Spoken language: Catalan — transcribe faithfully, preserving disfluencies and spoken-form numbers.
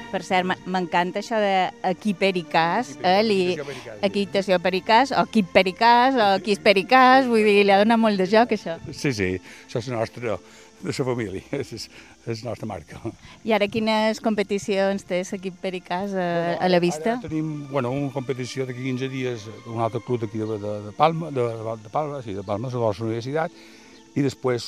Per cert, m'encanta això d'equip Pericàs, eh? Equitació Pericàs, o equip Pericàs, o equip Pericàs, vull dir, li ha donat molt de joc, això. Sí, sí, això és nostre, de la família, és, és la nostra marca. I ara quines competicions té l'equip Pericàs a, a la vista? Ara tenim, bueno, una competició d'aquí quinze dies, un altre club d'aquí de, de, de Palma, de, de Palma, sí, de Palma, de la Universitat, i després